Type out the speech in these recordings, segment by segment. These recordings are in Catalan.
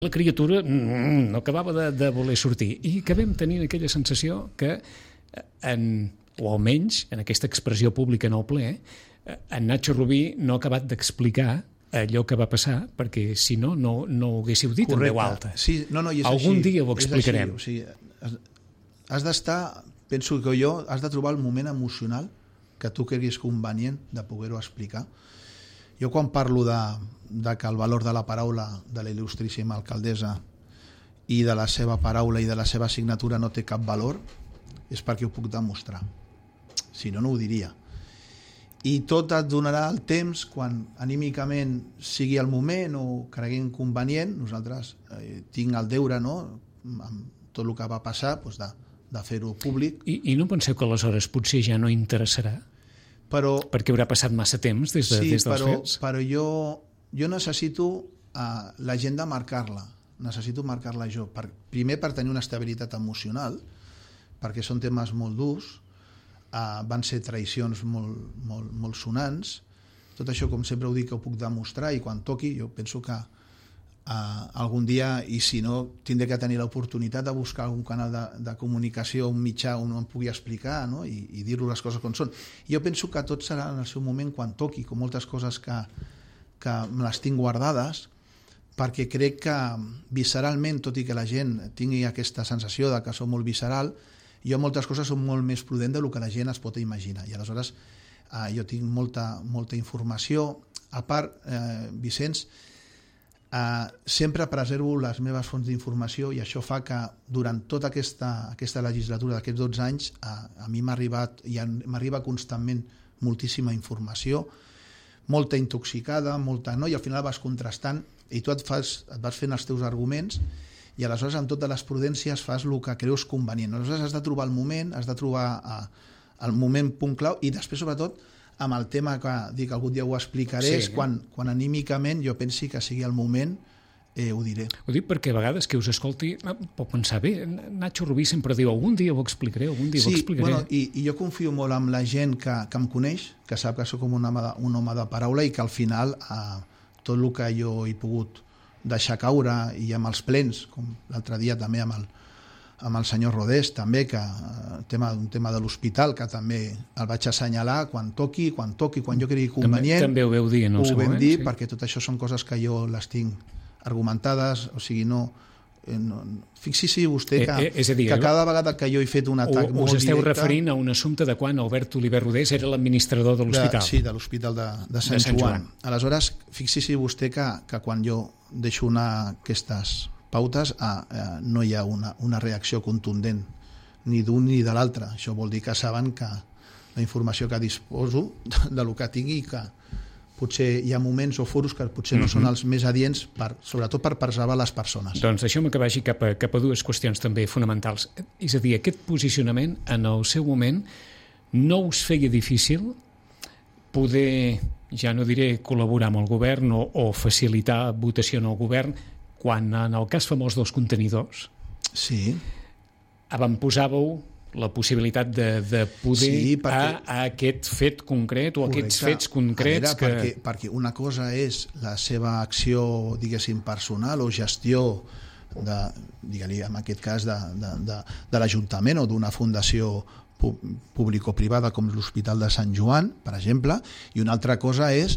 La criatura no acabava de voler sortir i acabem tenint aquella sensació que, o almenys en aquesta expressió pública en el ple, en Nacho Rubí no ha acabat d'explicar allò que va passar, perquè si no, no ho haguéssiu dit en veu alta. Sí, no, i és algun així, dia ho explicarem. O sigui, has d'estar, penso que has de trobar el moment emocional que tu creguis convenient de poder-ho explicar. Jo quan parlo de que el valor de la paraula de la il·lustríssima alcaldessa i de la seva paraula i de la seva signatura no té cap valor, és perquè ho puc demostrar. Si no, no ho diria. I tot et donarà el temps quan anímicament sigui el moment o creguem convenient. Nosaltres tinc el deure, no?, amb tot el que va passar, de fer-ho públic. I no penseu que aleshores potser ja no interessarà? Perquè haurà passat massa temps des dels fets? Però jo necessito l'agenda marcar-la. Necessito marcar-la jo. Primer per tenir una estabilitat emocional, perquè són temes molt durs, van ser traïcions molt sonants. Tot això, com sempre ho dic, ho puc demostrar i quan toqui, jo penso que algun dia, i si no, tindré que tenir l'oportunitat de buscar algun canal de comunicació, un mitjà on em pugui explicar, no?, i dir-lo les coses com són. Jo penso que tot serà en el seu moment quan toqui, com moltes coses que me les tinc guardades, perquè crec que visceralment, tot i que la gent tingui aquesta sensació de que som molt visceral, jo moltes coses som molt més prudent del que la gent es pot imaginar. I aleshores jo tinc molta informació. A part, Vicenç, sempre preservo les meves fonts d'informació i això fa que durant tota aquesta legislatura d'aquests 12 anys a mi m'ha arribat i m'arriba constantment moltíssima informació, molta intoxicada, molta no, i al final vas contrastant i tu et vas fent els teus arguments i aleshores amb totes les prudències fas el que creus convenient. Aleshores has de trobar el moment, has de trobar el moment punt clau i després sobretot amb el tema que dic algun dia ho explicaré, és quan anímicament jo pensi que sigui el moment, ho diré. Ho dic perquè a vegades que us escolti pot pensar, bé, Nacho Rubí sempre diu algun dia ho explicaré, algun dia ho explicaré. Bueno, i jo confio molt en la gent que em coneix, que sap que soc un home de paraula i que al final tot el que jo he pogut deixar caure i amb els plens, com l'altre dia també amb el senyor Rodés, també, que un tema de l'hospital, que també el vaig assenyalar quan toqui, quan jo cregui convenient. També ho veu dir en el seu moment. Ho vam dir, perquè tot això són coses que jo les tinc argumentades, o sigui, no... Fixi-s'hi vostè que cada vegada que jo he fet un atac molt directe... Us esteu referint a un assumpte de quan Albert Oliver Rodés era l'administrador de l'hospital. Sí, de l'hospital de Sant Joan. Aleshores, fixi-s'hi vostè que quan jo deixo aquestes pautes no hi ha una reacció contundent ni d'un ni de l'altre. Això vol dir que saben que la informació que disposo del que tingui, que potser hi ha moments o foros que potser no són els més adients, sobretot per preservar les persones. Doncs deixeu-me que vagi cap a dues qüestions també fonamentals. És a dir, aquest posicionament en el seu moment no us feia difícil poder, ja no diré col·laborar amb el govern o facilitar votació en el govern, quan en el cas famós dels contenidors avantposàveu la possibilitat de poder a aquest fet concret o aquests fets concrets perquè una cosa és la seva acció, diguéssim, personal o gestió digue-li, en aquest cas de l'Ajuntament o d'una fundació público-privada com l'Hospital de Sant Joan, per exemple, i una altra cosa és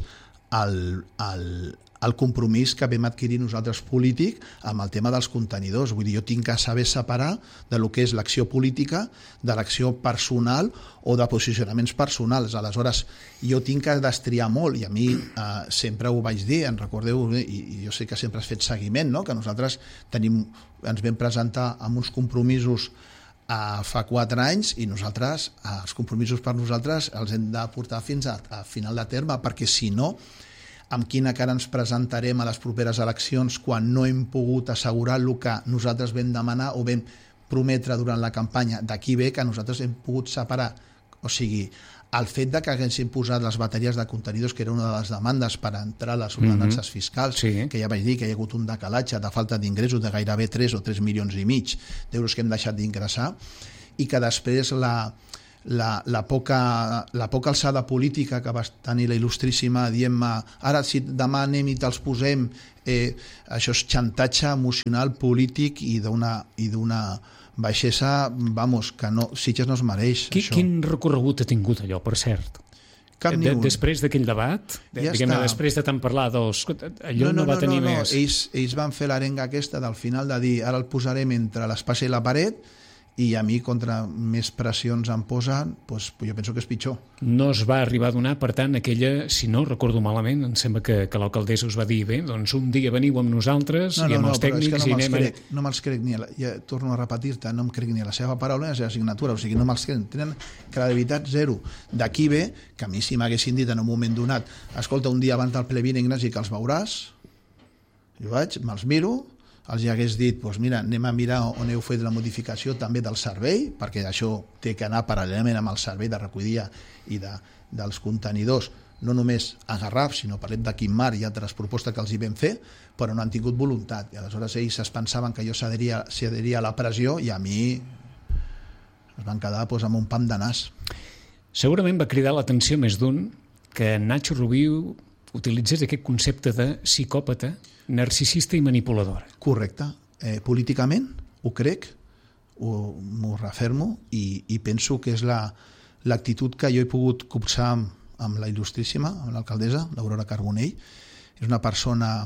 el compromís que vam adquirir nosaltres polític amb el tema dels contenidors. Vull dir, jo tinc que saber separar de lo que és l'acció política de l'acció personal o de posicionaments personals. Aleshores, jo tinc que destriar molt, i a mi sempre ho vaig dir, en recordeu, i jo sé que sempre has fet seguiment, no?, que nosaltres ens vam presentar amb uns compromisos fa 4 anys i nosaltres, els compromisos per nosaltres els hem de portar fins a final de terme, perquè si no, amb quina cara ens presentarem a les properes eleccions quan no hem pogut assegurar el que nosaltres vam demanar o vam prometre durant la campanya. D'aquí ve que nosaltres hem pogut separar, o sigui, el fet de que haguessin posat les bateries de contenidors, que era una de les demandes per entrar a les ordenances fiscals, que ja vaig dir que hi ha hagut un decalatge de falta d'ingressos de gairebé 3 o 3 milions i mig d'euros que hem deixat d'ingressar, i que després la poca alçada política que va tenir la il·lustríssima dient-me ara si demà anem i te'ls posem, això és xantatge emocional, polític i d'una baixesa, vamos, que no, Sitges no es mereix. Quin recorregut ha tingut allò, per cert? Cap ni un. Després d'aquell debat, diguem-ne, després de tant parlar, allò no va tenir més... Ells van fer l'arenga aquesta del final de dir ara el posarem entre l'espasa i la paret, i a mi, contra més pressions em posen, doncs jo penso que és pitjor. No es va arribar a donar, per tant, aquella, si no recordo malament, em sembla que l'alcaldessa us va dir, bé, doncs un dia veniu amb nosaltres i amb els tècnics i anem... No me'ls crec ni ja torno a repetir-te, no em crec ni a la seva paraula ni a la seva signatura, o sigui, no me'ls crec, tenen credibilitat zero. D'aquí ve, que a mi si m'haguessin dit en un moment donat, escolta, un dia abans del ple vine, Ignasi, que els veuràs, jo vaig, me'ls miro, els hagués dit, doncs mira, anem a mirar on heu fet la modificació també del servei, perquè això té que anar paral·lelament amb el servei de recollida i dels contenidors, no només a Garraf, sinó parlem de Quimar i altres propostes que els hi vam fer, però no han tingut voluntat. I aleshores ells es pensaven que jo s'adheria a la pressió i a mi es van quedar amb un pam de nas. Segurament va cridar l'atenció més d'un que Nacho Rubí utilitzés aquest concepte de psicòpata, narcisista i manipuladora. Correcte. Políticament ho crec, m'ho refermo i penso que és l'actitud que jo he pogut copsar amb la il·lustríssima, amb l'alcaldessa, l'Aurora Carbonell. És una persona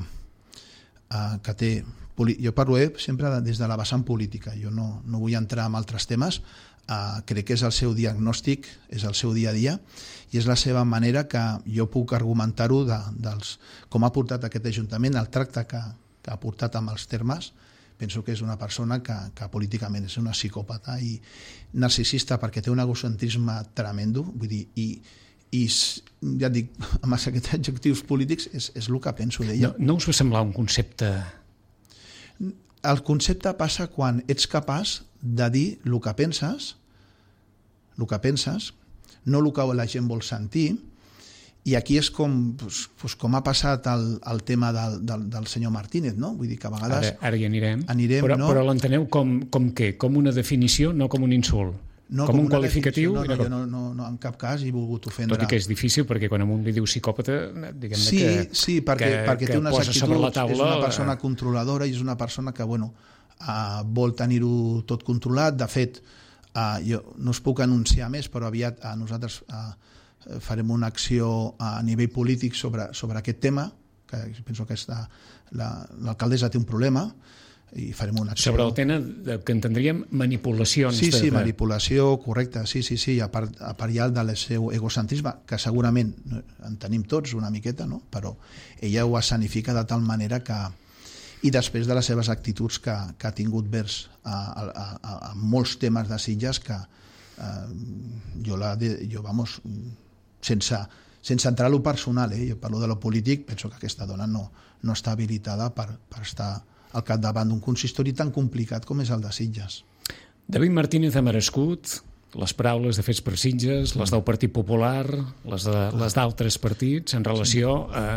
que té... Jo parlo sempre des de la vessant política, jo no vull entrar en altres temes, crec que és el seu diagnòstic, és el seu dia a dia, i és la seva manera que jo puc argumentar-ho com ha portat aquest Ajuntament, el tracte que ha portat amb els termes. Penso que és una persona que políticament és una psicòpata i narcisista perquè té un egocentrisme tremendo, vull dir, i ja et dic, amb aquests adjectius polítics és el que penso d'ella. No us va semblar un concepte... El concepte passa quan ets capaç de dir el que penses, no el que la gent vol sentir, i aquí és com ha passat el tema del senyor Martínez, no? Vull dir que a vegades... Ara hi anirem però l'enteneu com què? Com una definició, no com un insult? No, com un qualificatiu? No, jo no, en cap cas he volgut ofendre. Tot i que és difícil, perquè quan a un li diu psicòpata, diguem-ne que perquè té unes actituds, és una persona controladora i és una persona que, vol tenir-ho tot controlat. De fet, jo no us puc anunciar més, però aviat nosaltres farem una acció a nivell polític sobre aquest tema, que penso que l'alcaldessa té un problema, i farem una acció. Sobre el tema que entendríem manipulacions. Sí, manipulació, correcte, sí, a part ja del seu egocentrisme, que segurament en tenim tots una miqueta, no? Però ella ho escenifica de tal manera que... I després de les seves actituds que ha tingut vers a molts temes de Sitges que sense entrar a lo personal, jo parlo de lo polític, penso que aquesta dona no està habilitada per estar al capdavant d'un consistori tan complicat com és el de Sitges. David Martínez ha merescut les paraules de Fets per Sitges, les del Partit Popular, les d'altres partits, en relació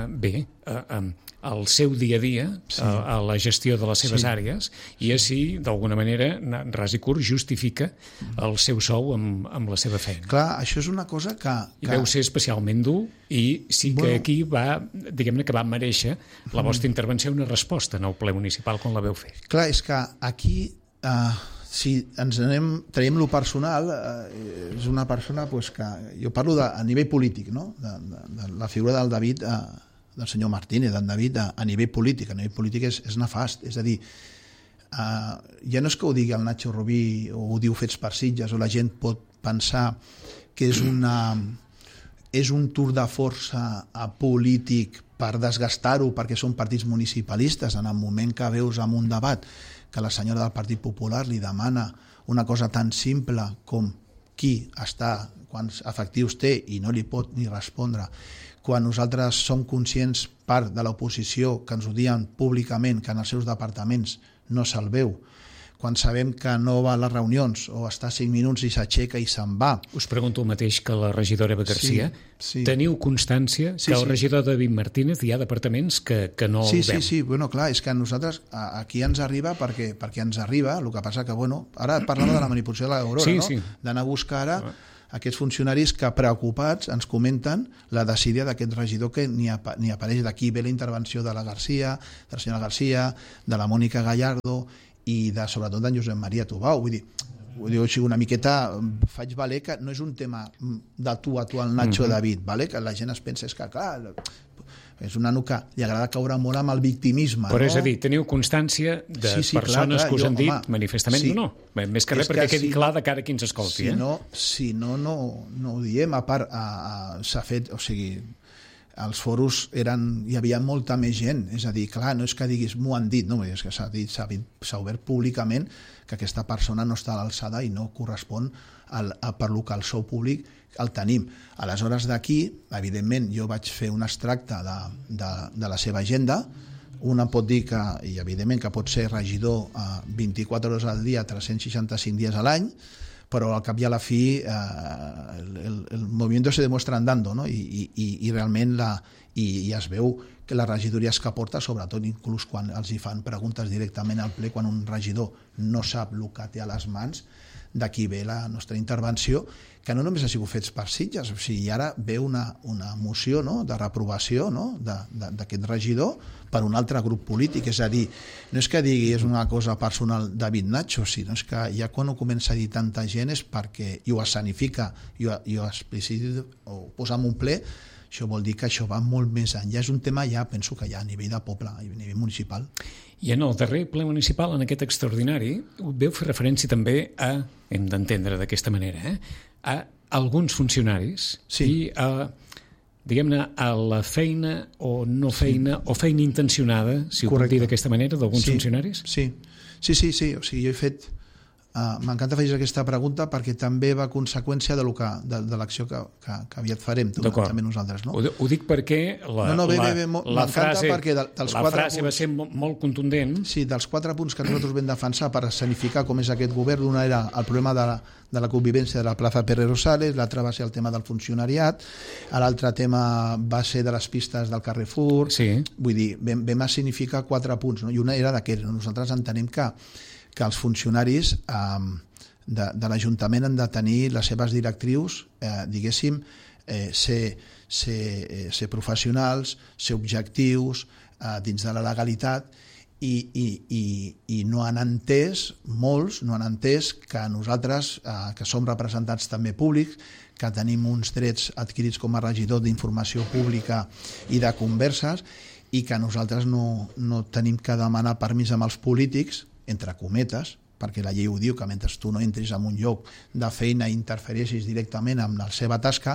al seu dia a dia, a la gestió de les seves àrees, i així, d'alguna manera, ras i curt, justifica el seu sou amb la seva feina. Clar, això és una cosa que... I deu ser especialment dur, i sí que aquí diguem-ne que va mereixer la vostra intervenció una resposta en el ple municipal quan la veu fer. Clar, és que aquí... si ens traiem lo personal, és una persona que... Jo parlo a nivell polític, no? De la figura del David, del senyor Martínez, d'en David, a nivell polític. A nivell polític és nefast. És a dir, ja no és que ho digui el Nacho Rubí o ho diu Fets per Sitges, o la gent pot pensar que és un tour de força polític per desgastar-ho perquè són partits municipalistes. En el moment que veus en un debat que la senyora del Partit Popular li demana una cosa tan simple com qui està, quants efectius té, i no li pot ni respondre, quan nosaltres som conscients, part de l'oposició, que ens ho diuen públicament, que en els seus departaments no se'l veu, quan sabem que no va a les reunions o està 5 minuts i s'aixeca i se'n va. Us pregunto el mateix que la regidora Eva Garcia. Sí. Teniu constància que el regidor David Martínez hi ha departaments que no el veu? Sí, bueno, clar, és que a nosaltres aquí ens arriba perquè ens arriba, el que passa que, ara parlava de la manipulació de l'Aurora, no? D'anar a buscar ara Aquests funcionaris que preocupats ens comenten la desídia d'aquest regidor que ni apareix. D'aquí ve la intervenció de la Garcia, de la senyora Garcia, de la Mònica Gallardo i sobretot d'en Josep Maria Tubau. Vull dir, una miqueta faig valer que no és un tema de tu a tu al Nacho David, vale? Que la gent es pensa que clar, és un nano que li agrada caure molt amb el victimisme. Però és a dir, teniu constància de persones que us han dit manifestament no. Més que res perquè quedi clar de cara a qui ens escolti. Si no ho diem. A part, s'ha fet, o sigui, els foros hi havia molta més gent, és a dir, clar, no és que diguis m'ho han dit, no, és que s'ha obert públicament que aquesta persona no està a l'alçada i no correspon per lo que el sou públic el tenim. Aleshores d'aquí, evidentment, jo vaig fer un extracte de la seva agenda. Una pot dir que, i evidentment que pot ser regidor 24 hores al dia, 365 dies a l'any, però al cap i a la fi el movimiento se demuestra andando, no? I realment i es veu que les regidories que porta, sobretot inclús quan els hi fan preguntes directament al ple, quan un regidor no sap el que té a les mans, d'aquí ve la nostra intervenció, que no només ha sigut fets per Sitges, o sigui, ara ve una moció, no?, de reprovació, no?, d'aquest regidor per un altre grup polític. És a dir, no és que digui és una cosa personal David Nacho, sinó és que ja quan ho comença a dir tanta gent és perquè i ho escenifica i ho explicita o posa en un ple. Això vol dir que això va molt més enllà. És un tema ja, penso que ja a nivell de poble, a nivell municipal. I en el darrer ple municipal, en aquest extraordinari, veu fer referència també a, hem d'entendre d'aquesta manera, a alguns funcionaris i a, diguem-ne, a la feina o no feina, o feina intencionada, si ho puc dir d'aquesta manera, d'alguns funcionaris? Sí. O sigui, jo he fet... M'encanta fer aquesta pregunta perquè també va a conseqüència de l'acció que aviat farem també nosaltres. No? Ho dic perquè la frase va ser molt contundent. Sí, dels 4 punts que nosaltres vam defensar per escenificar com és aquest govern, una era el problema de la convivència de la plaça Pere Rosales, l'altre va ser el tema del funcionariat, l'altre tema va ser de les pistes del Carrefour. Vull dir, vam escenificar 4 punts, no? I una era d'aquests. Nosaltres entenem que els funcionaris de l'Ajuntament han de tenir les seves directrius, diguéssim, ser professionals, ser objectius dins de la legalitat i no han entès, molts no han entès que nosaltres, que som representants també públics, que tenim uns drets adquirits com a regidor d'informació pública i de converses i que nosaltres no tenim que demanar permís amb els polítics, entre cometes, perquè la llei ho diu, que mentre tu no entris en un lloc de feina i interfereixis directament amb la seva tasca,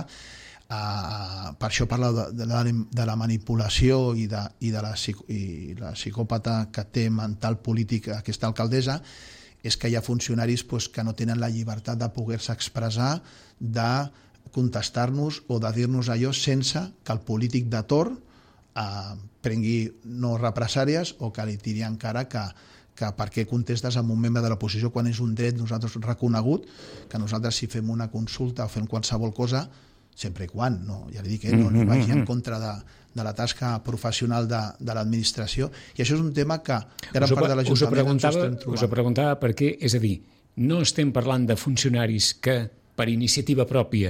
per això parla de la manipulació i la psicòpata que té mental polític aquesta alcaldessa, és que hi ha funcionaris que no tenen la llibertat de poder-se expressar, de contestar-nos o de dir-nos allò sense que el polític de torn prengui no represàries o que li tiri encara que per què contestes amb un membre de l'oposició quan és un dret nosaltres reconegut, que nosaltres si fem una consulta o fem qualsevol cosa, sempre i quan, ja li dic, no vagi en contra de la tasca professional de l'administració, i això és un tema que gran part de l'Ajuntament ens estem trobant. Us ho preguntava perquè, és a dir, no estem parlant de funcionaris que per iniciativa pròpia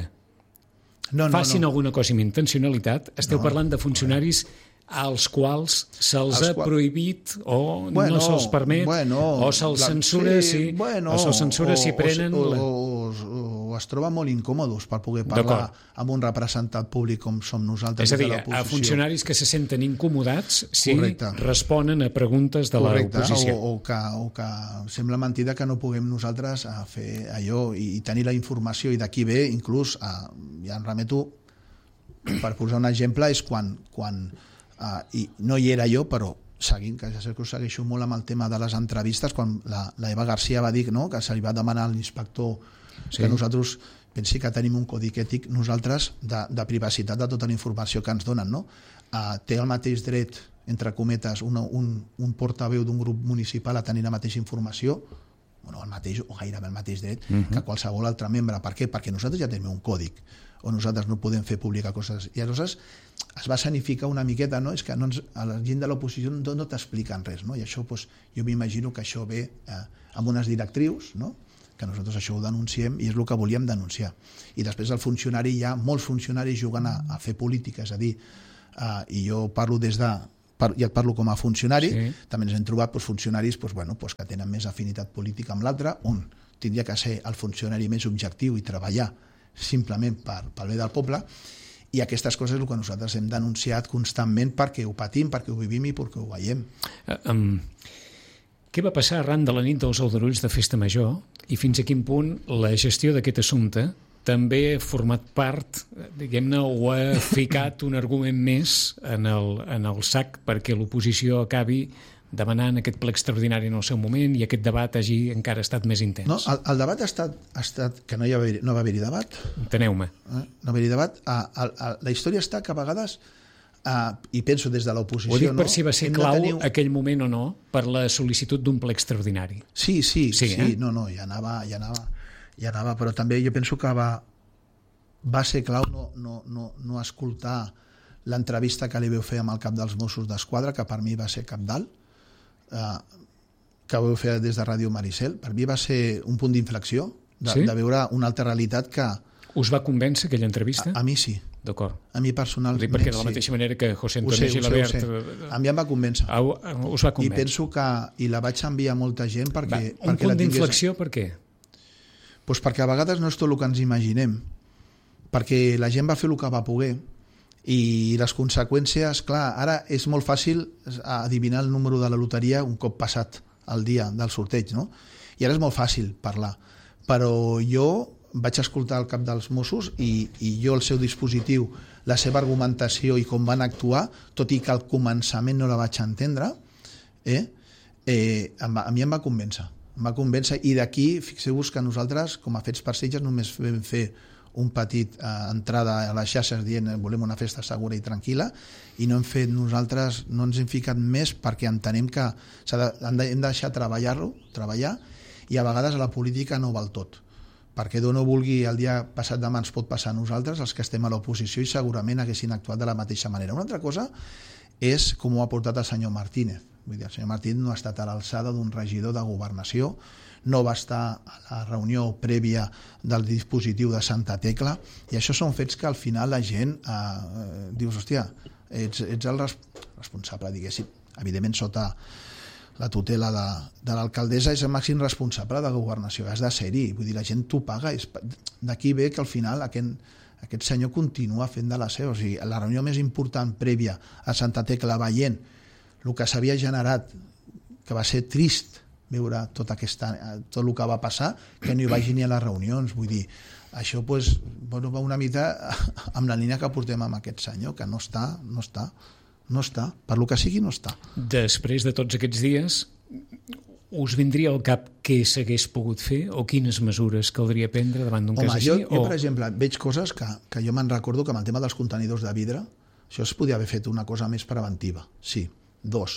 facin alguna cosa amb intencionalitat, esteu parlant de funcionaris als quals se'ls ha prohibit o no se'ls permet o se'ls censura si prenen... O es troben molt incòmodes per poder parlar amb un representant públic com som nosaltres. És a dir, a funcionaris que se senten incomodats si responen a preguntes de l'oposició. O que sembla mentida que no puguem nosaltres fer allò i tenir la informació, i d'aquí ve inclús, ja em remeto, per posar un exemple, és quan i no hi era jo, però seguint, que ja sé que us segueixo molt amb el tema de les entrevistes, quan la Eva Garcia va dir que se li va demanar a l'inspector que nosaltres pensi que tenim un codi ètic nosaltres de privacitat de tota la informació que ens donen, no? Té el mateix dret, entre cometes, un portaveu d'un grup municipal a tenir la mateixa informació, el mateix o gairebé el mateix dret que qualsevol altre membre. Per què? Perquè nosaltres ja tenim un còdic o nosaltres no podem fer pública coses. I aleshores es va escenificar una miqueta, no? És que a la gent de l'oposició no t'expliquen res, no? I això, jo m'imagino que això ve amb unes directrius, no? que nosaltres això ho denunciem i és el que volíem denunciar. I després el funcionari, hi ha molts funcionaris jugant a fer política, és a dir, i jo parlo ja et parlo com a funcionari, també ens hem trobat funcionaris que tenen més afinitat política amb l'altre, un tindria que ser el funcionari més objectiu i treballar simplement pel bé del poble, i aquestes coses és el que nosaltres hem denunciat constantment perquè ho patim, perquè ho vivim i perquè ho veiem. Què va passar arran de la nit dels aldarulls de Festa Major i fins a quin punt la gestió d'aquest assumpte també ha format part, diguem-ne, o ha ficat un argument més en el sac perquè l'oposició acabi demanant aquest ple extraordinari en el seu moment i aquest debat hagi encara estat més intens? No, el debat ha estat que no va haver-hi debat. Enteneu-me. No va haver-hi debat. La història està que a vegades, i penso des de l'oposició... Ho dic per si va ser clau aquell moment o no per la sol·licitud d'un ple extraordinari. Sí, no, ja anava, però també jo penso que va ser clau no escoltar l'entrevista que li vau fer amb el cap dels Mossos d'Esquadra, que per mi va ser cabdal, que vau fer des de Ràdio Maricel. Per mi va ser un punt d'inflexió de veure una altra realitat que... Us va convèncer aquella entrevista? A mi sí. D'acord. A mi personalment sí. Perquè de la mateixa manera que José Antonio Gilabert... A mi em va convèncer. Us va convèncer. I penso que... I la vaig enviar a molta gent perquè... Un punt d'inflexió per què? Doncs perquè a vegades no és tot el que ens imaginem. Perquè la gent va fer el que va poder i les conseqüències, clar, ara és molt fàcil adivinar el número de la loteria un cop passat el dia del sorteig, no? I ara és molt fàcil parlar. Però jo vaig escoltar el cap dels Mossos i jo el seu dispositiu, la seva argumentació i com van actuar, tot i que al començament no la vaig entendre, a mi em va convèncer. Em va convèncer i d'aquí, fixeu-vos que nosaltres, com a Fets per Sitges, només vam fer un petit entrada a les xarxes dient volem una festa segura i tranquil·la i no ens hem ficat més perquè entenem que hem de deixar treballar i a vegades a la política no val tot. Perquè Déu no vulgui el dia passat demà ens pot passar a nosaltres, els que estem a l'oposició, i segurament haguessin actuat de la mateixa manera. Una altra cosa és com ho ha portat el senyor Martínez. Vull dir, el senyor Martínez no ha estat a l'alçada d'un regidor de governació, no va estar a la reunió prèvia del dispositiu de Santa Tecla, i això són fets que al final la gent dius, hòstia, ets el responsable, diguéssim, evidentment sota la tutela de l'alcaldessa, és el màxim responsable de governació, has de ser-hi, vull dir, la gent t'ho paga, d'aquí ve que al final aquest senyor continua fent de la seva, o sigui, la reunió més important prèvia a Santa Tecla veient el que s'havia generat, que va ser trist veure tot el que va passar, que no hi vagi ni a les reunions, vull dir, això va una mica amb la línia que portem amb aquest senyor, que no està, per lo que sigui no està. Després de tots aquests dies, us vindria al cap què s'hagués pogut fer o quines mesures caldria prendre davant d'un cas així? Jo, per exemple, veig coses que jo me'n recordo que amb el tema dels contenidors de vidre, això es podia haver fet una cosa més preventiva, sí. 2.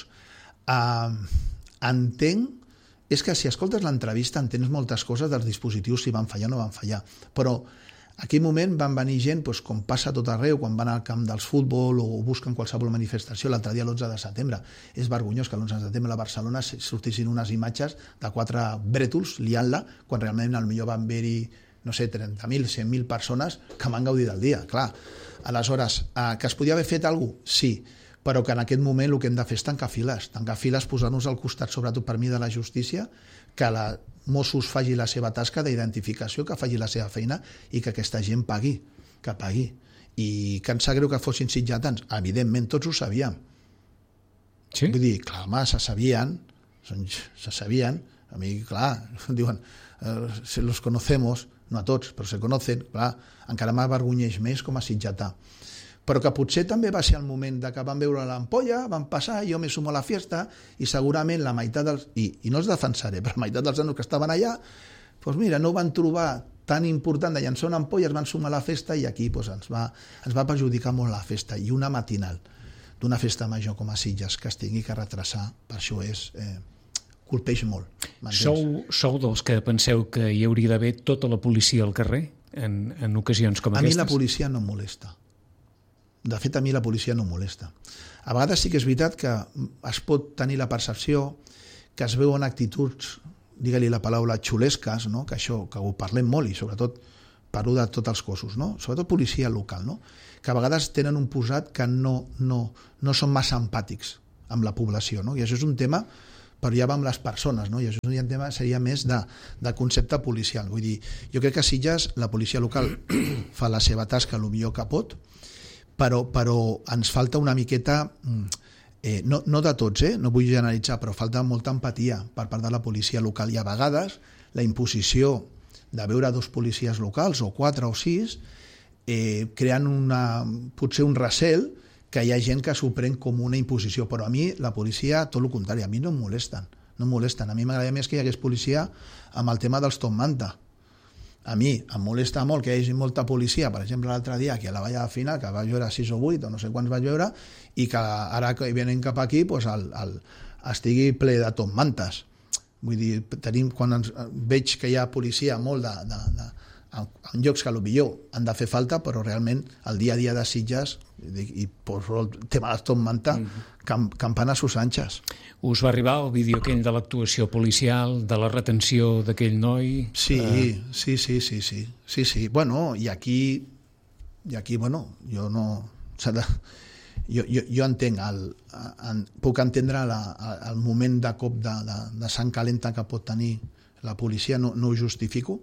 Entenc, és que si escoltes l'entrevista entens moltes coses dels dispositius, si van fallar o no van fallar, però en aquell moment van venir gent, com passa tot arreu, quan van al camp dels futbol o busquen qualsevol manifestació, l'altre dia l'11 de setembre. És vergonyós que l'11 de setembre a Barcelona sortissin unes imatges de 4 brètols liant-la, quan realment potser van haver-hi, no sé, 30.000, 100.000 persones que van gaudir del dia. Clar, aleshores, que es podia haver fet alguna cosa? Sí, però que en aquest moment el que hem de fer és tancar files, posar-nos al costat, sobretot per mi, de la justícia, que la Mossos faci la seva tasca d'identificació, que faci la seva feina i que aquesta gent pagui, que pagui. I que ens sap greu que fossin sitjatans? Evidentment, tots ho sabíem. Sí? Vull dir, clar, home, se sabien, a mi, clar, diuen, se los conocemos, no a tots, però se conocen, clar, encara m'avergonyeix més com a sitjatà. Però que potser també va ser el moment de que van veure l'ampolla, van passar, jo me sumo a la fiesta, i segurament la meitat dels... I no els defensaré, però la meitat dels nanos que estaven allà, doncs mira, no ho van trobar tan important de llançar una ampolla, es van sumar a la festa i aquí ens va perjudicar molt la festa. I una matinal d'una festa major com a Sitges que es tingui que retrasar, per això colpeix molt. Sou dels que penseu que hi hauria d'haver tota la policia al carrer en ocasions com aquestes? A mi la policia no em molesta. De fet, a mi la policia no em molesta. A vegades sí que és veritat que es pot tenir la percepció que es veuen actituds digue-li la paraula xulesques, no? Que això, que ho parlem molt i sobretot parlo de tots els cossos, no? Sobretot policia local, no? Que a vegades tenen un posat que no són massa empàtics amb la població, no? I això és un tema, però ja va amb les persones, no? I això és un tema, seria més de concepte policial. Vull dir, jo crec que a Sitges la policia local fa la seva tasca el millor que pot, però ens falta una miqueta, no de tots, no vull generalitzar, però falta molta empatia per part de la policia local i a vegades la imposició de veure 2 policies locals o 4 o 6 creant potser un recel que hi ha gent que s'ho pren com una imposició, però a mi la policia, tot el contrari, a mi no em molesten, a mi m'agradaria més que hi hagués policia amb el tema dels top manta. A mi em molesta molt que hi hagi molta policia, per exemple l'altre dia aquí a la Valla de Fina, que vaig veure 6 o 8 o no sé quants vaig veure, i que ara que venen cap aquí estigui ple de top mantes. Vull dir, quan veig que hi ha policia molt en llocs que potser han de fer falta, però realment el dia a dia de Sitges i poso el tema de top manta campana a sus anxes. Us va arribar el vídeo aquell de l'actuació policial, de la retenció d'aquell noi? Sí. Bueno, i aquí bueno, jo no... Jo entenc, puc entendre el moment de cop de sang calenta que pot tenir la policia, no ho justifico,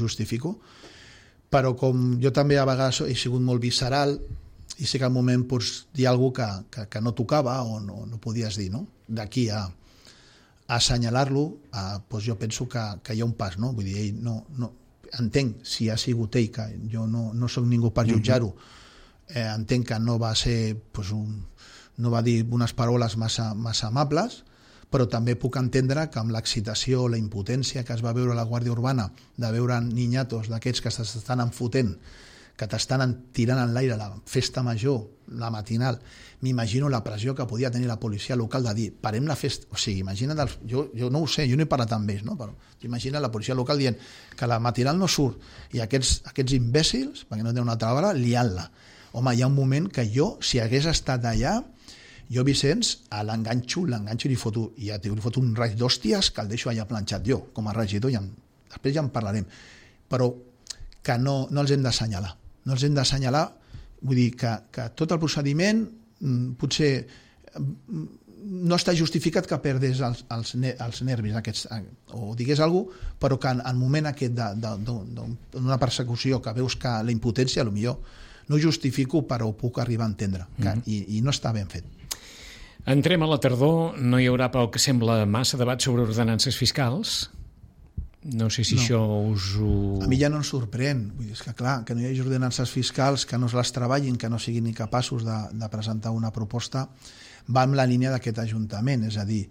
però com jo també a vegades he sigut molt visceral i sé que al moment pots dir alguna cosa que no tocava o no podies dir, no? D'aquí a assenyalar-lo, doncs jo penso que hi ha un pas, no? Vull dir, ell no entenc si ha sigut ell, que jo no soc ningú per jutjar-ho, entenc que no va ser no va dir unes paraules massa amables, però també puc entendre que amb l'excitació, la impotència que es va veure a la Guàrdia Urbana, de veure niñatos d'aquests que s'estan enfotent, que t'estan tirant en l'aire la festa major, la matinal, m'imagino la pressió que podia tenir la policia local de dir, parem la festa, o sigui, imagina't, jo no ho sé, jo no he parlat amb ells, no? Però imagina la policia local dient que la matinal no surt i aquests imbècils, perquè no tenen una altra paraula, liant-la. Home, hi ha un moment que jo, si hagués estat allà, jo, Vicenç, l'enganxo i li foto un raig d'hòsties que el deixo allà planxat jo, com a regidor, després ja en parlarem. Però que no els hem d'assenyalar. No els hem d'assenyalar, vull dir que tot el procediment potser no està justificat que perdés els nervis aquests, o digués alguna cosa, però que en el moment aquest d'una persecució que veus que la impotència, potser no ho justifico, però ho puc arribar a entendre, i no està ben fet. Entrem a la tardor, no hi haurà, pel que sembla, massa debat sobre ordenances fiscals. No sé si això us ho... A mi ja no em sorprèn. Vull dir, és que clar, que no hi hagi ordenances fiscals, que no es les treballin, que no siguin ni capaços de presentar una proposta, va en la línia d'aquest Ajuntament. És a dir,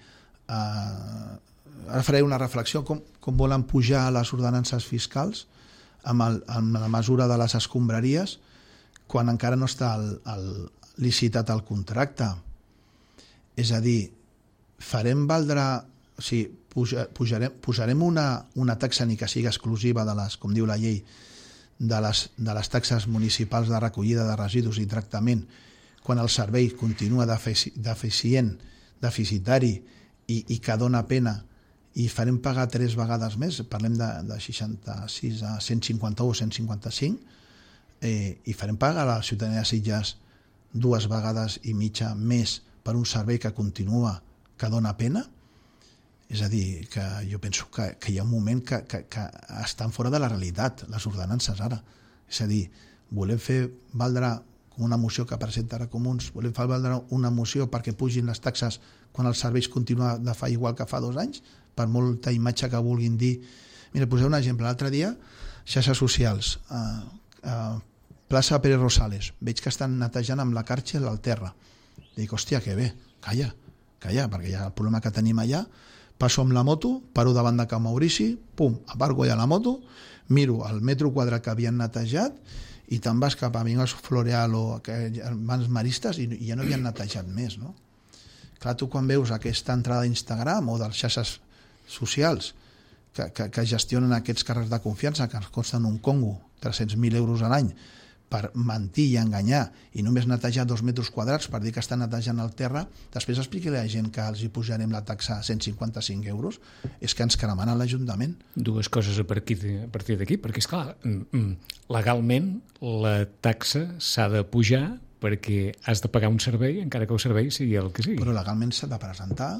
ara faré una reflexió, com volen pujar les ordenances fiscals amb la mesura de les escombraries quan encara no està licitat el contracte. És a dir, farem valdre... O sigui, posarem una taxa ni que sigui exclusiva de les, com diu la llei, de les taxes municipals de recollida de residus i tractament quan el servei continua deficitari i que dona pena, i farem pagar 3 vegades més, parlem de 66 a 151 o 155, i farem pagar a la ciutadania de Sitges 2 vegades i mitja més per un servei que continua, que dona pena. És a dir, que jo penso que hi ha un moment que estan fora de la realitat, les ordenances ara. És a dir, volem fer valdre com una moció que presenta ara Comuns, volem fer valdre una moció perquè pugin les taxes quan els serveis continuen de fa igual que fa 2 anys, per molta imatge que vulguin dir. Mira, poseu un exemple. L'altre dia, xarxes socials, plaça Pere Rosales, veig que estan netejant amb la Kärchel al terra. Dic, hòstia, que bé, calla, perquè hi ha el problema que tenim allà. Passo amb la moto, paro davant de Can Maurici, pum, aparco allà la moto, miro el metro quadrat que havien netejat i te'n vas cap a Amigos Floreal o Mans Maristes i ja no havien netejat més, no? Clar, tu quan veus aquesta entrada d'Instagram o dels xarxes socials que gestionen aquests càrrecs de confiança que ens costen un congo, 300.000 euros a l'any, per mentir i enganyar i només netejar 2 metres quadrats per dir que està netejant el terra, després expliqui a la gent que els hi pujarem la taxa a 155 euros, és que ens cremaran l'Ajuntament. Dues coses a partir d'aquí, perquè, esclar, legalment la taxa s'ha de pujar perquè has de pagar un servei, encara que el servei sigui el que sigui. Però legalment s'ha de presentar,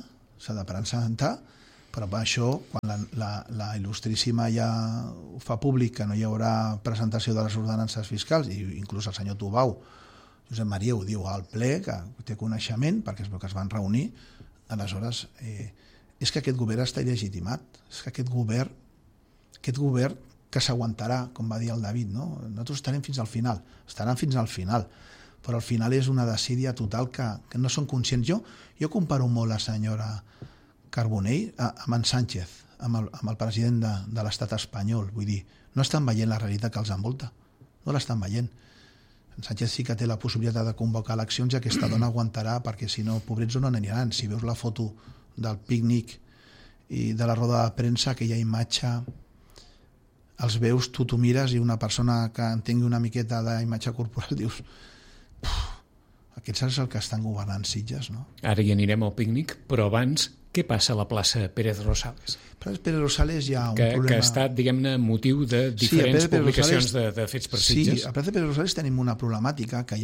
però per això, quan la il·lustríssima ja ho fa públic, que no hi haurà presentació de les ordenances fiscals, i inclús el senyor Tubau, Josep Maria ho diu al ple, que té coneixement, perquè es veu que es van reunir, aleshores, és que aquest govern està il·legitimat, és que aquest govern que s'aguantarà, com va dir el David, no? Nosaltres estarem fins al final, però al final és una desídia total que no són conscients. Jo comparo molt la senyora Carbonell amb en Sánchez, amb el president de l'estat espanyol. Vull dir, no estan veient la realitat que els envolta, no l'estan veient. En Sánchez sí que té la possibilitat de convocar eleccions i aquesta dona aguantarà, perquè si no, pobrets on aniran. Si veus la foto del pícnic i de la roda de premsa, aquella imatge, els veus, tu mires i una persona que entengui una miqueta d'imatge corporal dius, aquests és el que estan governant Sitges, no? Ara hi anirem al pícnic, però abans, què passa a la plaça Pérez Rosales? Pérez Rosales hi ha un problema... Que ha estat, diguem-ne, motiu de diferents publicacions de fets per Sitges. Sí, a plaça Pérez Rosales tenim una problemàtica que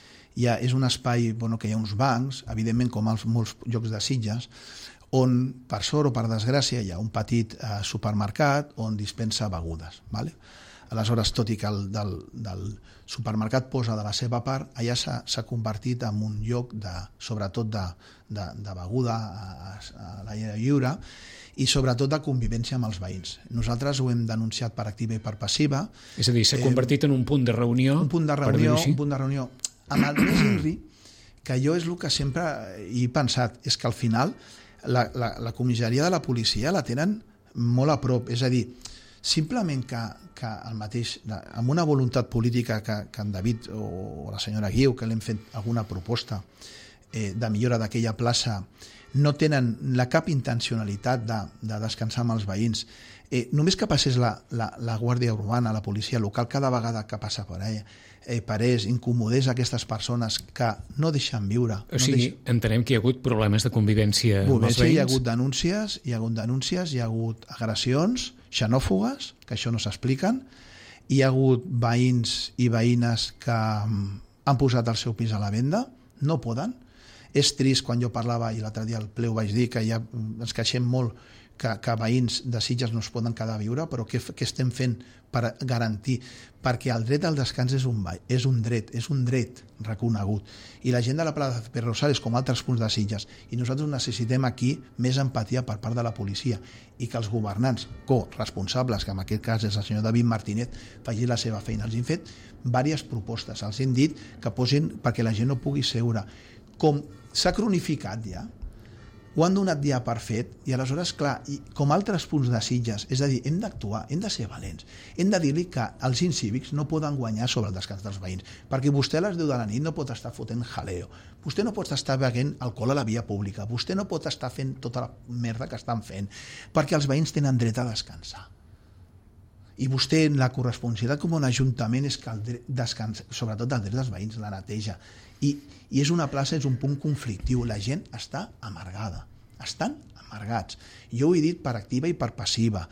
és un espai que hi ha uns bancs, evidentment com als molts llocs de Sitges, on, per sort o per desgràcia, hi ha un petit supermercat on dispensa begudes. Vale? Aleshores, tot i que el del supermercat posa de la seva part, allà s'ha convertit en un lloc sobretot de beguda a l'aire lliure i sobretot de convivència amb els veïns. Nosaltres ho hem denunciat per activa i per passiva. És a dir, s'ha convertit en un punt de reunió. Un punt de reunió. Amb el més INRI, que jo és el que sempre he pensat, és que al final la comissaria de la policia la tenen molt a prop, és a dir, simplement que el mateix, amb una voluntat política que en David o la senyora Guiu, que l'hem fet alguna proposta de millora d'aquella plaça, no tenen cap intencionalitat de descansar amb els veïns. Només que passés la Guàrdia Urbana, la policia local, cada vegada que passa per allà, parés, incomodés aquestes persones que no deixen viure. O sigui, entenem que hi ha hagut problemes de convivència amb els veïns? Hi ha hagut denúncies, hi ha hagut agressions xenòfogues, que això no s'expliquen, hi ha hagut veïns i veïnes que han posat el seu pis a la venda, no poden. És trist, quan jo parlava, i l'altre dia al ple ho vaig dir, que ja ens queixem molt que veïns de Sitges no es poden quedar a viure, però què estem fent per garantir? Perquè el dret al descans és un dret reconegut. I la gent de la plaça Pérez Rosales, com altres punts de Sitges, i nosaltres necessitem aquí més empatia per part de la policia i que els governants corresponsables, que en aquest cas és el senyor David Martínez, facin la seva feina. Els hem fet diverses propostes, els hem dit que posin perquè la gent no pugui seure. Com s'ha cronificat ja, ho han donat ja per fet, i aleshores, clar, com altres punts de Sitges, és a dir, hem d'actuar, hem de ser valents, hem de dir-li que els incívics no poden guanyar sobre el descans dels veïns, perquè vostè a les 10 de la nit no pot estar fotent jaleo, vostè no pot estar beguent alcohol a la via pública, vostè no pot estar fent tota la merda que estan fent, perquè els veïns tenen dret a descansar. I vostè, la corresponsabilitat com un ajuntament és que el dret descans, sobretot el dret dels veïns, la neteja. I és una plaça, és un punt conflictiu. La gent està amargada. Estan amargats. Jo ho he dit per activa i per passiva.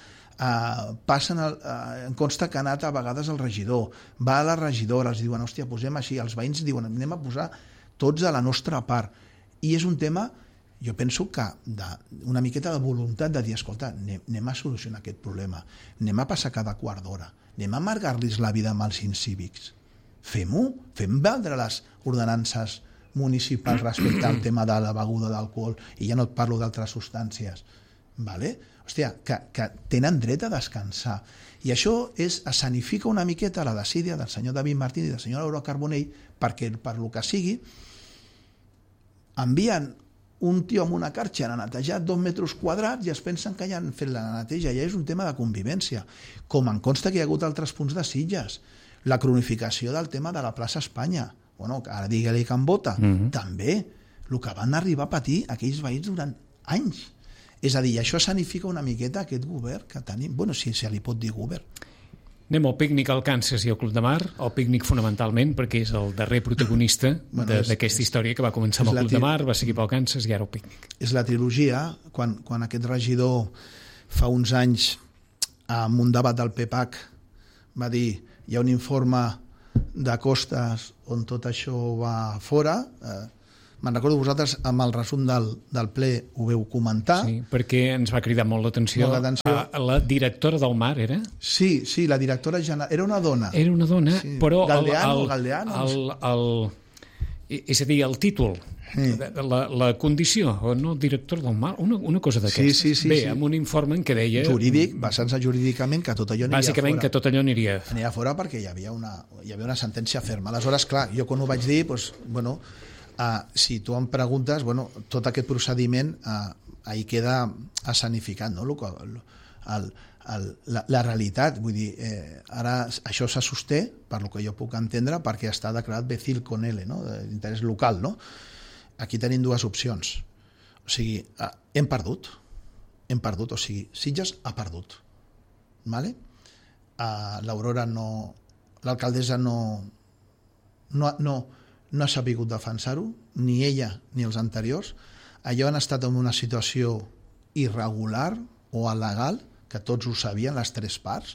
Em consta que ha anat a vegades el regidor. Va a la regidora, els diuen, hòstia, posem així. Els veïns diuen, anem a posar tots a la nostra part. I és un tema, jo penso que una miqueta de voluntat de dir, escolta, anem a solucionar aquest problema. Anem a passar cada quart d'hora. Anem a amargar-los la vida amb els incívics. Fem-ho, fem valdre les ordenances municipals respecte al tema de la beguda d'alcohol, i ja no et parlo d'altres substàncies. Vale? Hòstia, que tenen dret a descansar. I això escenifica una miqueta la desídia del senyor David Martín i de la senyora Laura Carbonell, perquè per lo que sigui envien un tio amb una carxa a netejar 2 metres quadrats i es pensen que ja han fet la neteja. Ja és un tema de convivència. Com em consta que hi ha hagut altres punts de Sitges. La cronificació del tema de la plaça Espanya. Bueno, ara digue-li Can Bota. També. El que van arribar a patir aquells veïns durant anys. És a dir, això escenifica una miqueta aquest govern que tenim. Bueno, si se li pot dir govern. Anem al pícnic al Kansas i al Club de Mar, el pícnic fonamentalment perquè és el darrer protagonista d'aquesta història que va començar amb el Club de Mar, va seguir pel Kansas i ara el pícnic. És la trilogia, quan aquest regidor fa uns anys en un debat del PPAC va dir hi ha un informe de costes on tot això va fora. Me'n recordo vosaltres amb el resum del ple ho veu comentar. Sí, perquè ens va cridar molt l'atenció. La directora del Mar era? Sí, la directora general. Era una dona. Era una dona, sí. Però... Galdeano. És a dir, el títol, la condició, no el director del Mar, una cosa d'aquestes. Sí. Bé, amb un informe en què deia... Jurídic, basant-se jurídicament, que tot allò aniria bàsicament fora. Que tot allò aniria... Aniria fora perquè hi havia una sentència ferma. Aleshores, clar, jo quan ho vaig dir, doncs, bueno... si tu em preguntes, bueno, tot aquest procediment ahí queda escenificat, no? La realitat, vull dir, ara això se sosté, per lo que jo puc entendre, perquè està declarat Becil con L, no? D'interès local, no? Aquí tenim dues opcions. O sigui, hem perdut, o sigui, Sitges ha perdut, vale? L'Aurora no... L'alcaldessa no ha sabut defensar-ho, ni ella ni els anteriors. Allò han estat en una situació irregular o alegal, que tots ho sabien, les tres parts.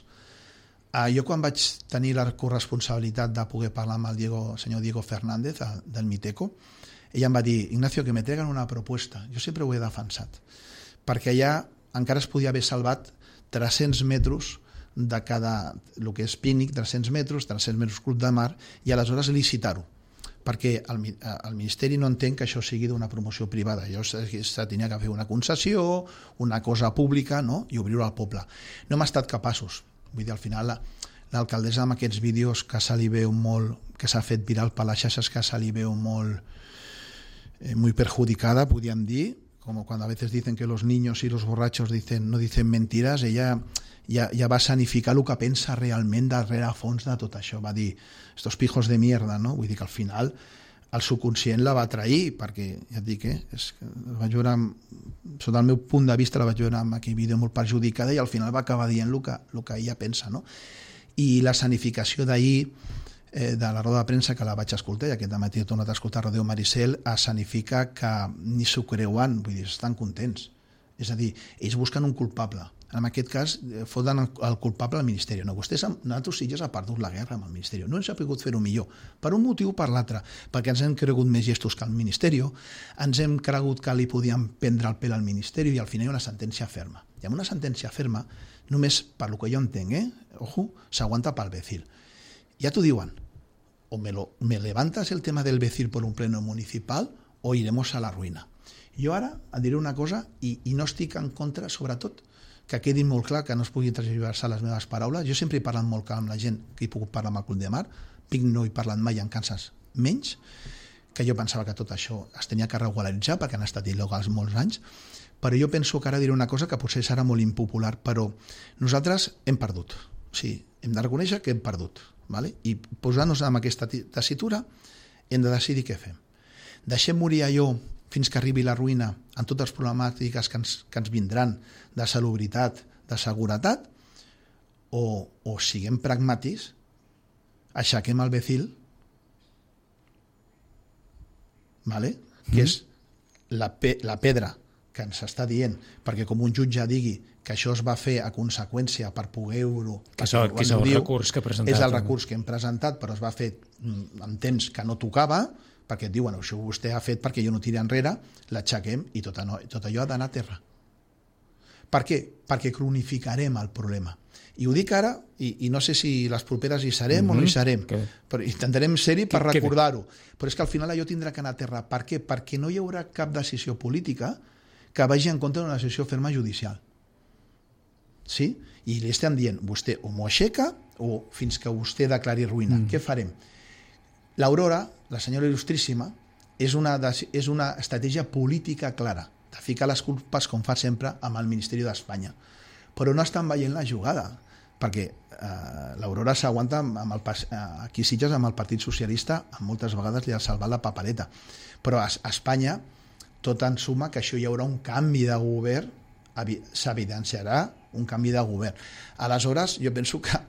Jo quan vaig tenir la corresponsabilitat de poder parlar amb el senyor Diego Fernández del Miteco, ella em va dir, Ignacio, que me traigan una proposta. Jo sempre ho he defensat, perquè allà encara es podia haver salvat 300 metres de cada, el que és pícnic, 300 metres Club de Mar, i aleshores licitar-ho, perquè el Ministeri no entén que això sigui d'una promoció privada. Se tenia que fer una concessió, una cosa pública, no? I obrir-ho al poble. No hem estat capaços. Vull dir, al final, l'alcaldessa amb aquests vídeos que se li veu molt, que s'ha fet viral per les xarxes, que se li veu molt muy perjudicada, podríem dir, como cuando a veces dicen que los niños y los borrachos no dicen mentiras, ella ja va escenificar el que pensa realment darrere a fons de tot això. Va dir, estos pijos de mierda, no? Vull dir que al final el subconscient la va trair, perquè, ja et dic, la vaig veure, sota el meu punt de vista, la vaig veure amb aquell vídeo molt perjudicada i al final va acabar dient el que ella pensa, no? I l'escenificació d'ahir, de la roda de premsa que la vaig escoltar, i aquest dematí he tornat a escoltar Rodeo Maricel, escenifica que ni s'ho creuen, vull dir, estan contents. És a dir, ells busquen un culpable. En aquest cas, foten el culpable al Ministeri. No, nosaltres Sitges ha perdut la guerra amb el Ministeri. No ens ha pogut fer-ho millor. Per un motiu o per l'altre. Perquè ens hem cregut més llestos que el Ministeri, ens hem cregut que li podíem prendre el pèl al Ministeri i al final hi ha una sentència ferma. I amb una sentència ferma, només per lo que jo entenc, ojo, s'aguanta pel Becil. Ya te diuen, o me levantas el tema del Becil por un pleno municipal o iremos a la ruïna. Jo ara et diré una cosa i no estic en contra, sobretot, que quedi molt clar, que no es pugui transversar les meves paraules. Jo sempre he parlat molt clar amb la gent que he pogut parlar amb el Club de Mar, no he parlat mai en Kansas menys, que jo pensava que tot això es tenia que regularitzar perquè han estat il·legals molts anys, però jo penso que ara diré una cosa que potser serà molt impopular, però nosaltres hem perdut. O sigui, hem de reconèixer que hem perdut. Vale? I posant-nos en aquesta tessitura hem de decidir què fem. Deixem morir allò fins que arribi la ruïna amb totes les problemàtiques que ens vindran de salubritat, de seguretat, o siguem pragmàtics, aixequem el Becil, vale? Que és la pedra que ens està dient, perquè com un jutge digui que això es va fer a conseqüència per poder-ho... Que és el recurs que ha presentat. És el recurs que hem presentat, però es va fer en temps que no tocava, perquè et diuen, això vostè ha fet perquè jo no tiri enrere, l'aixequem i tot allò ha d'anar a terra. Per què? Perquè cronificarem el problema. I ho dic ara, i no sé si les properes hi serem o no hi serem, però intentarem ser-hi per recordar-ho. Però és que al final allò tindrà que anar a terra. Per què? Perquè no hi haurà cap decisió política que vagi en contra d'una decisió ferma judicial. Sí? I li estem dient, vostè o m'ho aixeca o fins que vostè declari ruïna. Què farem? L'Aurora, la senyora il·lustríssima, és una estratègia política clara, de ficar les culpes, com fa sempre, amb el Ministeri d'Espanya. Però no estan veient la jugada, perquè l'Aurora s'aguanta aquí a Sitges amb el Partit Socialista, moltes vegades li ha salvat la papereta. Però a Espanya, tot en suma que això hi haurà un canvi de govern, s'evidenciarà un canvi de govern. Aleshores, jo penso que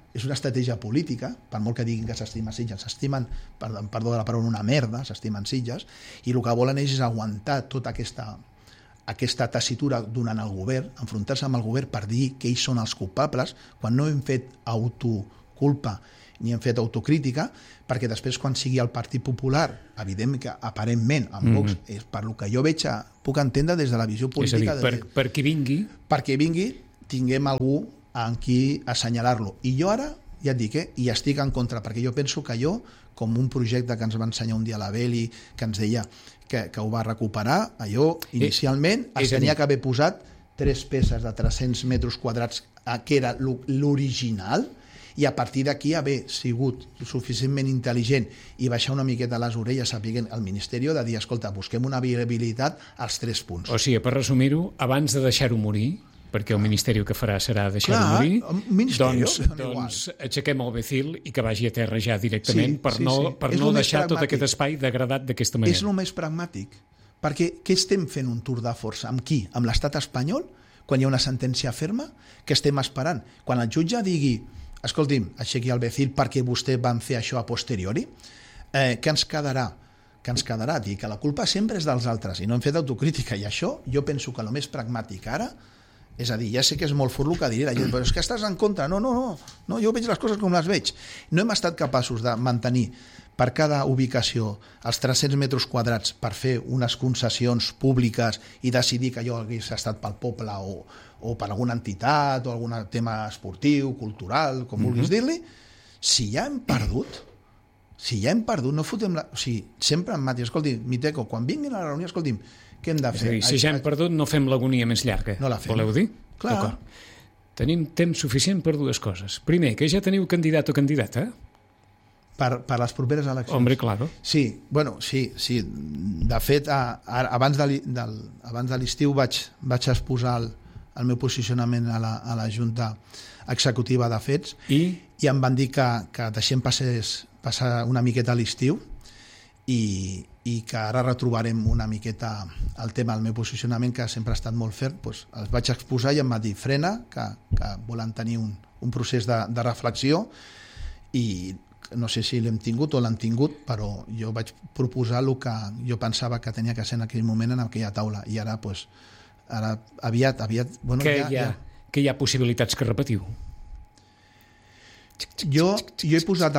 és una estratègia política, per molt que diguin que s'estimen Sitges, s'estimen, perdó de la paraula, una merda, s'estimen Sitges, i el que volen és aguantar tota aquesta tessitura donant al govern, enfrontar-se amb el govern per dir que ells són els culpables, quan no hem fet autoculpa ni hem fet autocrítica, perquè després quan sigui el Partit Popular, evident que aparentment amb Vox, és per lo que jo veig, puc entendre des de la visió política... És a dir, per qui vingui... Perquè vingui, tinguem algú en qui assenyalar-lo. I jo ara, ja et dic, i estic en contra, perquè jo penso que com un projecte que ens va ensenyar un dia la Beli, que ens deia que ho va recuperar, allò inicialment es tenia que haver posat 3 peces de 300 metres quadrats, que era l'original, i a partir d'aquí haver sigut suficientment intel·ligent i baixar una miqueta les orelles sapiguent el Ministeri de dir, escolta, busquem una viabilitat als 3 punts. O sigui, per resumir-ho, abans de deixar-ho morir, perquè el Ministeri que farà serà deixar-ho morir, doncs aixequem el Becil i que vagi a terra ja directament per no deixar tot aquest espai degradat d'aquesta manera. És el més pragmàtic, perquè què estem fent un tour de força? Amb qui? Amb l'estat espanyol? Quan hi ha una sentència ferma? Què estem esperant? Quan el jutge digui escolti'm, aixequi el Becil perquè vostè van fer això a posteriori, què ens quedarà? Què ens quedarà? Dir que la culpa sempre és dels altres i no hem fet autocrítica, i això jo penso que el més pragmàtic ara, és a dir, ja sé que és molt furlo que diré la gent, però és que estàs en contra. No, jo veig les coses com les veig. No hem estat capaços de mantenir per cada ubicació els 300 metres quadrats per fer unes concessions públiques i decidir que allò hagués estat pel poble o per alguna entitat o algun tema esportiu, cultural, com vulguis dir-li. Si ja hem perdut, no fotem la... O sigui, sempre em mati, escolti, Miteco, quan vinguin a la reunió, escolti'm, què hem de fer? És a dir, si ja hem perdut, no fem l'agonia més llarga. No la fem. Voleu dir? Clar. D'acord. Tenim temps suficient per 2 coses. Primer, que ja teniu candidat o candidata? Per les properes eleccions. Hombre, claro. Sí, bueno, sí. De fet, abans de l'estiu vaig exposar el meu posicionament a la Junta Executiva de Fets i em van dir que deixem passar una miqueta l'estiu i que ara retrobarem una miqueta el tema del meu posicionament, que sempre ha estat molt ferm. Doncs els vaig exposar i em va dir frena, que volen tenir un procés de reflexió, i no sé si l'hem tingut o l'han tingut, però jo vaig proposar el que jo pensava que tenia que ser en aquell moment en aquella taula, i ara aviat bueno, que hi ha possibilitats que repetiu? Jo he posat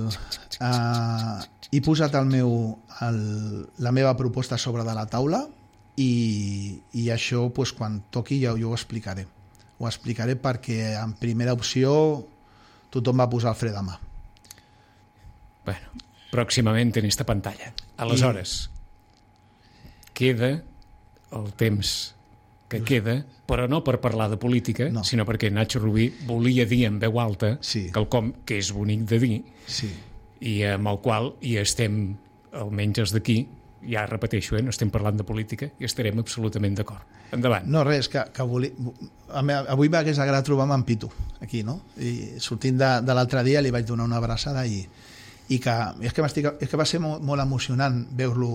la meva proposta sobre de la taula, i això quan toqui ja ho explicaré. Ho explicaré perquè en primera opció tothom va posar el fre de mà. Bueno, pròximament en esta pantalla. Aleshores, queda el temps que queda, però no per parlar de política, sinó perquè Nacho Rubí volia dir en veu alta quelcom que és bonic de dir, i amb el qual hi estem, almenys els d'aquí, ja repeteixo, no estem parlant de política, i estarem absolutament d'acord. Endavant. No, res, que avui m'hagués agradat trobar-me amb Pitu, aquí, no? I sortint de l'altre dia li vaig donar una abraçada i que va ser molt emocionant veure-lo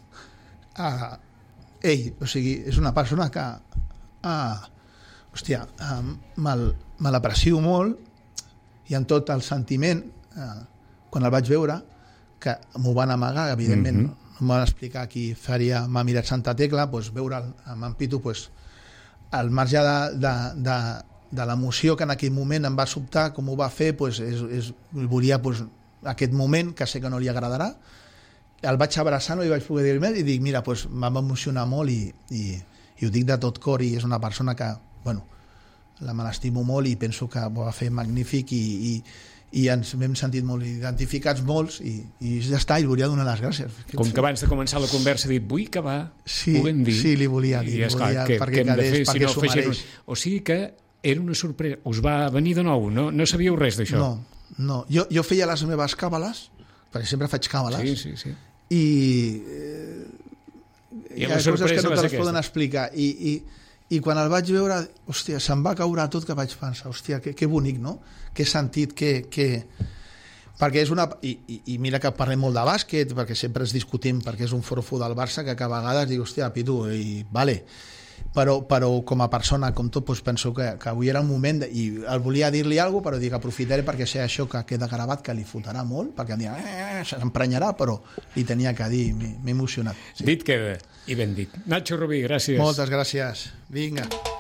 ell, o sigui, és una persona que me l'aprecio molt, i en tot el sentiment, quan el vaig veure, que m'ho van amagar, evidentment, no em van explicar qui m'ha mirat Santa Tecla, veure amb en Pitu, al marge de l'emoció que en aquell moment em va sobtar, com ho va fer, volia aquest moment, que sé que no li agradarà, el vaig abraçar, no li vaig poder dir més, i dic, mira, em va emocionar molt, i ho dic de tot cor, i és una persona que, me l'estimo molt, i penso que ho va fer magnífic, i ens hem sentit molt identificats molts, i ja està, i volia donar les gràcies. Com que abans de començar la conversa he dit, vull que puguem dir. Sí, li volia dir, perquè quedés, perquè s'ho mereix. O sigui que era una sorpresa, us va venir de nou, no sabíeu res d'això? No, jo feia les meves càbales, perquè sempre faig càbales, sí. I hi ha coses que no te les poden explicar, i quan el vaig veure, hòstia, se'm va caure tot, que vaig pensar, hòstia, que bonic, no? Que sentit, perquè és una... I mira que parlem molt de bàsquet, perquè sempre ens discutim, perquè és un forofo del Barça, que a vegades dic, hòstia, Pitu, vale, però com a persona, com tot, doncs penso que avui era el moment i el volia dir-li alguna cosa, però dic, aprofitaré perquè sé això que queda gravat, que li fotrà molt, perquè em dirà, s'emprenyarà, però li tenia que dir, m'he emocionat. Sí. Dit queda, i ben dit. Nacho Rubí, gràcies. Moltes gràcies. Vinga.